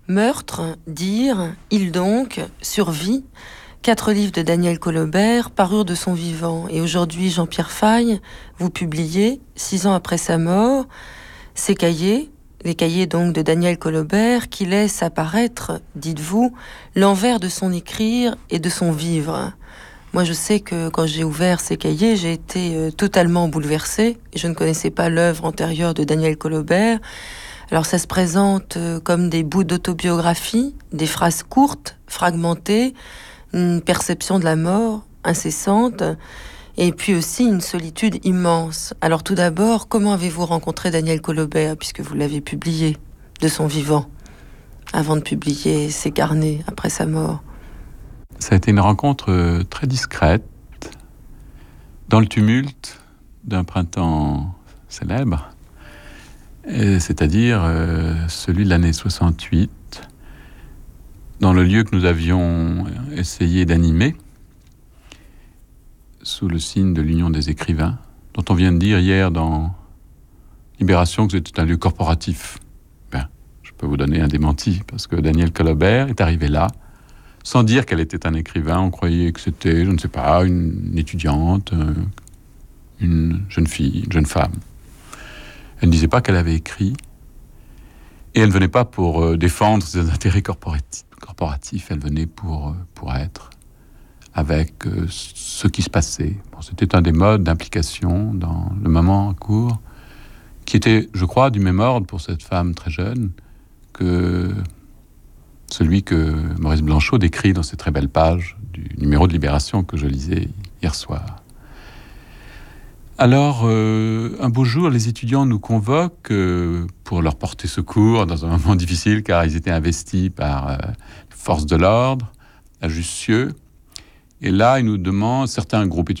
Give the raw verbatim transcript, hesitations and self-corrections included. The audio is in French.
Meurtre, dire, il donc, survie, quatre livres de Daniel Colobert parurent de son vivant. Et aujourd'hui, Jean-Pierre Faye, vous publiez, six ans après sa mort, ces cahiers, les cahiers donc de Daniel Colobert, qui laissent apparaître, dites-vous, l'envers de son écrire et de son vivre. Moi, je sais que quand j'ai ouvert ces cahiers, j'ai été euh, totalement bouleversée. Je ne connaissais pas l'œuvre antérieure de Daniel Colobert. Alors, ça se présente euh, comme des bouts d'autobiographie, des phrases courtes, fragmentées, une perception de la mort incessante, et puis aussi une solitude immense. Alors, tout d'abord, comment avez-vous rencontré Daniel Colobert, puisque vous l'avez publié de son vivant, avant de publier ses carnets après sa mort? Ça a été une rencontre très discrète, dans le tumulte d'un printemps célèbre, c'est-à-dire euh, celui de l'année soixante-huit, dans le lieu que nous avions essayé d'animer, sous le signe de l'Union des écrivains, dont on vient de dire hier dans Libération que c'était un lieu corporatif. Ben, je peux vous donner un démenti, parce que Daniel Colobert est arrivé là, sans dire qu'elle était un écrivain. On croyait que c'était, je ne sais pas, une étudiante, une jeune fille, une jeune femme. Elle ne disait pas qu'elle avait écrit. Et elle ne venait pas pour défendre ses intérêts corporatifs. Elle venait pour, pour être avec ce qui se passait. Bon, c'était un des modes d'implication dans le moment en cours, qui était, je crois, du même ordre pour cette femme très jeune que celui que Maurice Blanchot décrit dans ces très belles pages du numéro de Libération que je lisais hier soir. Alors, euh, un beau jour, les étudiants nous convoquent euh, pour leur porter secours dans un moment difficile, car ils étaient investis par euh, les forces de l'ordre à Jussieu. Et là, ils nous demandent, certains groupes